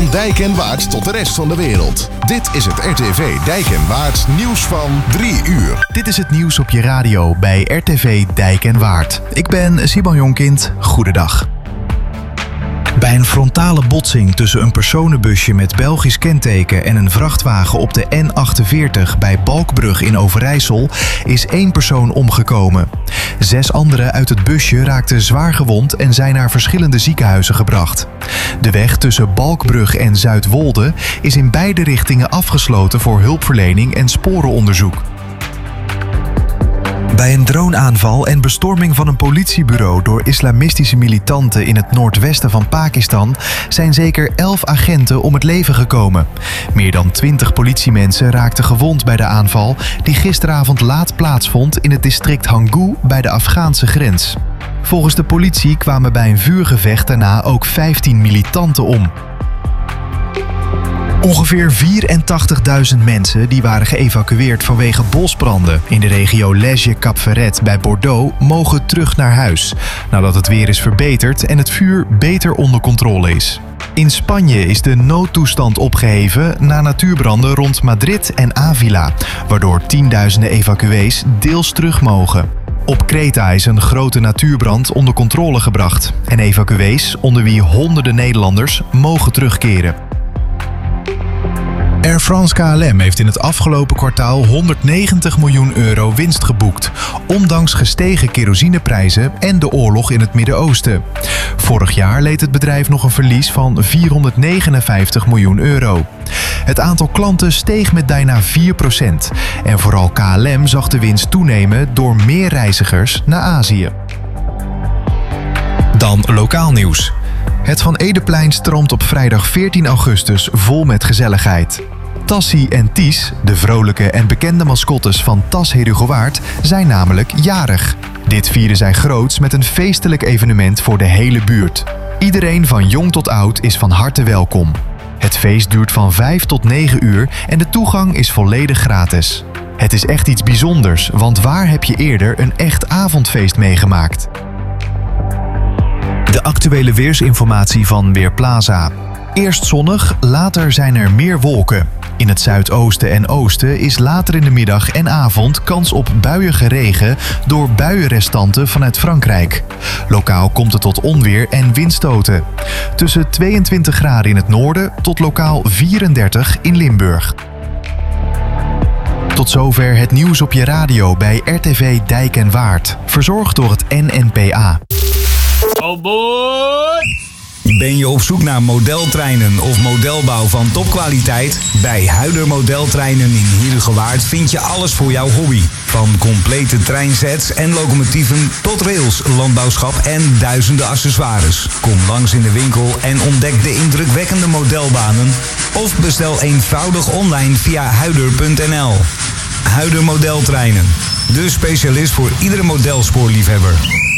Van Dijk en Waard tot de rest van de wereld. Dit is het RTV Dijk en Waard nieuws van 3 uur. Dit is het nieuws op je radio bij RTV Dijk en Waard. Ik ben Simon Jonkind. Goedendag. Bij een frontale botsing tussen een personenbusje met Belgisch kenteken en een vrachtwagen op de N48 bij Balkbrug in Overijssel is 1 persoon omgekomen. 6 anderen uit het busje raakten zwaar gewond en zijn naar verschillende ziekenhuizen gebracht. De weg tussen Balkbrug en Zuidwolde is in beide richtingen afgesloten voor hulpverlening en sporenonderzoek. Bij een droneaanval en bestorming van een politiebureau door islamistische militanten in het noordwesten van Pakistan zijn zeker 11 agenten om het leven gekomen. Meer dan 20 politiemensen raakten gewond bij de aanval die gisteravond laat plaatsvond in het district Hangu bij de Afghaanse grens. Volgens de politie kwamen bij een vuurgevecht daarna ook 15 militanten om. Ongeveer 84.000 mensen die waren geëvacueerd vanwege bosbranden in de regio Lesje-Cap-Ferret bij Bordeaux mogen terug naar huis, nadat het weer is verbeterd en het vuur beter onder controle is. In Spanje is de noodtoestand opgeheven na natuurbranden rond Madrid en Avila, waardoor tienduizenden evacuees deels terug mogen. Op Kreta is een grote natuurbrand onder controle gebracht en evacuees, onder wie honderden Nederlanders, mogen terugkeren. Air France KLM heeft in het afgelopen kwartaal 190 miljoen euro winst geboekt, ondanks gestegen kerosineprijzen en de oorlog in het Midden-Oosten. Vorig jaar leed het bedrijf nog een verlies van 459 miljoen euro. Het aantal klanten steeg met bijna 4% en vooral KLM zag de winst toenemen door meer reizigers naar Azië. Dan lokaal nieuws. Het Van Edeplein stroomt op vrijdag 14 augustus vol met gezelligheid. Tassie en Ties, de vrolijke en bekende mascottes van Tas Herugewaard, zijn namelijk jarig. Dit vieren zij groots met een feestelijk evenement voor de hele buurt. Iedereen van jong tot oud is van harte welkom. Het feest duurt van 5 tot 9 uur en de toegang is volledig gratis. Het is echt iets bijzonders, want waar heb je eerder een echt avondfeest meegemaakt? De actuele weersinformatie van Weerplaza. Eerst zonnig, later zijn er meer wolken. In het zuidoosten en oosten is later in de middag en avond kans op buiige regen door buienrestanten vanuit Frankrijk. Lokaal komt het tot onweer en windstoten. Tussen 22 graden in het noorden tot lokaal 34 in Limburg. Tot zover het nieuws op je radio bij RTV Dijk en Waard. Verzorgd door het NNPA. Oh boy! Ben je op zoek naar modeltreinen of modelbouw van topkwaliteit? Bij Huider Modeltreinen in Herugewaard vind je alles voor jouw hobby. Van complete treinsets en locomotieven tot rails, landbouwschap en duizenden accessoires. Kom langs in de winkel en ontdek de indrukwekkende modelbanen. Of bestel eenvoudig online via huider.nl. Huider Modeltreinen. De specialist voor iedere modelspoorliefhebber.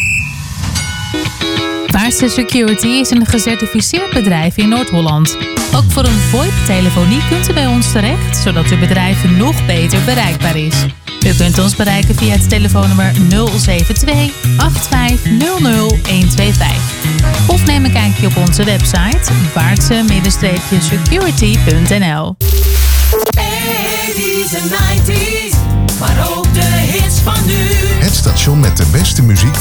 Vaartse Security is een gecertificeerd bedrijf in Noord-Holland. Ook voor een VoIP-telefonie kunt u bij ons terecht, zodat uw bedrijf nog beter bereikbaar is. U kunt ons bereiken via het telefoonnummer 072 8500 125. Of neem een kijkje op onze website vaartse-security.nl. 80s en 90s, maar ook de hits van nu. Het station met de beste muziek